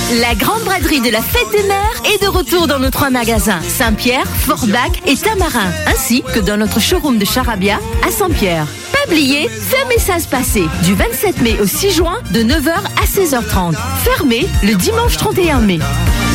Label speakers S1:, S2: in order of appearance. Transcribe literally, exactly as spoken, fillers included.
S1: La grande braderie de la Fête des Mères est de retour dans nos trois magasins, Saint-Pierre, Forbach et Tamarin, ainsi que dans notre showroom de Charabia à Saint-Pierre. Pas oublier, fermez ça se passer du vingt-sept mai au six juin de neuf heures à seize heures trente. Fermé le dimanche trente et un mai.